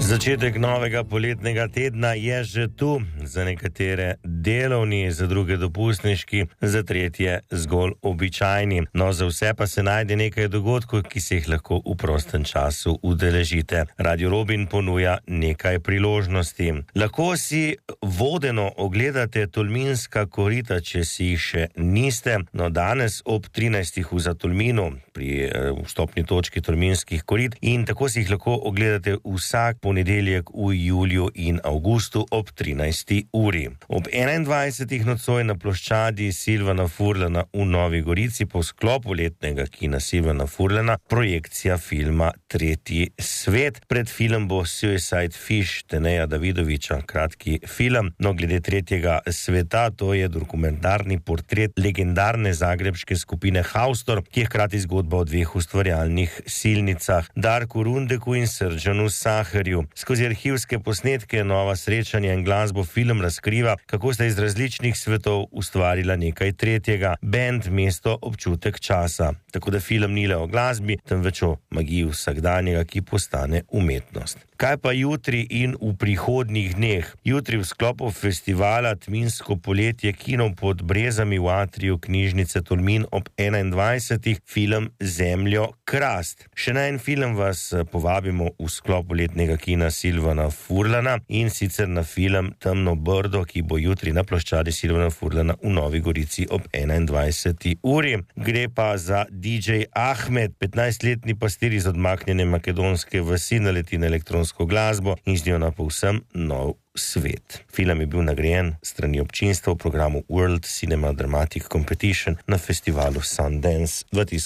Začetek novega poletnega tedna je že tu, za nekatere delovni, za druge dopustniški, za tretje zgolj običajni. No, za vse pa se najde nekaj dogodkov, ki se jih lahko v prostem času udeležite. Radio Robin ponuja nekaj priložnosti. Lahko si vodeno ogledate Tolminska korita, če si jih še niste. No, danes ob 13. v Zatolminu, pri vstopni točki Tolminskih korit, in tako si jih lahko ogledate vsak ponedeljek v juliju in avgustu ob 13. uri. Ob 21. nocoj na ploščadi Silvana Furlana v Novi Gorici po sklopu letnega kina Silvana Furlana projekcija filma Tretji svet. Pred film bo Suicide Fish Teneja Davidoviča, kratki film. No, glede Tretjega sveta, to je dokumentarni portret legendarne zagrebške skupine Haustor, ki je hkrati zgodba o dveh ustvarjalnih silnicah, Darku Rundeku in Srdžanu Saherju. Skozi arhivske posnetke, nova srečanja in glasbo film razkriva, kako sta iz različnih svetov ustvarila nekaj tretjega, bend, mesto, občutek časa. Tako da film ni le o glasbi, temveč o magiji vsakdanjega, ki postane umetnost. Kaj pa jutri in v prihodnjih dneh? Jutri v sklopu festivala Tminsko poletje kino pod brezami v atriju knjižnice Tolmin ob 21. film Zemljo krast. Še na en film vas povabimo v sklopu letnega kina Silvana Furlana, in sicer na film Temno brdo, ki bo jutri na ploščadi Silvana Furlana v Novi Gorici ob 21. uri. Gre pa za DJ Ahmed, 15-letni pastir iz odmaknjene makedonske vasi, naleti na elektronsko glasbo in z njo na povsem nov svet. Film je bil nagrajen strani občinstva v programu World Cinema Dramatic Competition na festivalu Sundance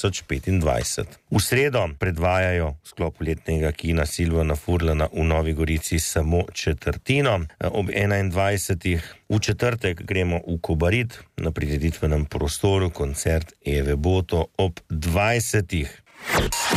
2025. V sredo predvajajo v sklopu letnega kina Silvana Furlana v Novi Gorici samo četrtino. Ob 21. V četrtek gremo v Kobarid na prireditvenem prostoru koncert Eve Boto ob 20.